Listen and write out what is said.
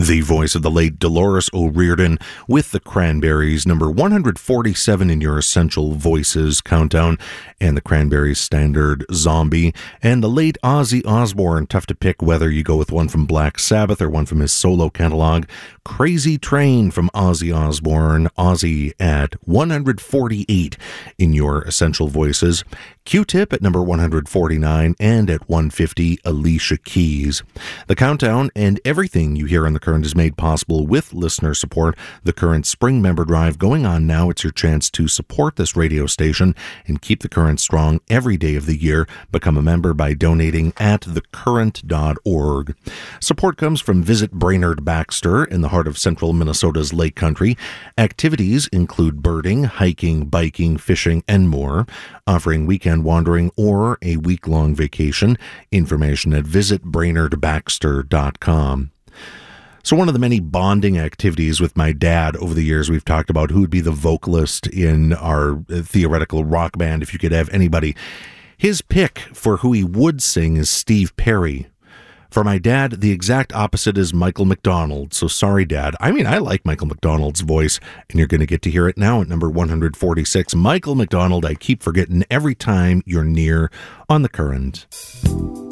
the voice of the late Dolores O'Riordan with the Cranberries, number 147 in your Essential Voices countdown, and the Cranberries standard Zombie, and the late Ozzy Osbourne, tough to pick whether you go with one from Black Sabbath or one from his solo catalog, Crazy Train from Ozzy Osbourne, Ozzy at 148 in your Essential Voices, Q-Tip at number 149, and at 150, Alicia Keys. The countdown and everything you hear on The Current is made possible with listener support. The Current Spring Member Drive going on now. It's your chance to support this radio station and keep The Current strong every day of the year. Become a member by donating at thecurrent.org. Support comes from Visit Brainerd Baxter in the heart of central Minnesota's Lake Country. Activities include birding, hiking, biking, fishing, and more, offering weekend wandering or a week-long vacation. Information at visitbrainerdbaxter.com. So one of the many bonding activities with my dad over the years, we've talked about who would be the vocalist in our theoretical rock band if you could have anybody. His pick for who he would sing is Steve Perry. For my dad, the exact opposite is Michael McDonald. So sorry, Dad. I mean, I like Michael McDonald's voice, and you're going to get to hear it now at number 146. Michael McDonald, I keep forgetting every time you're near on The Current.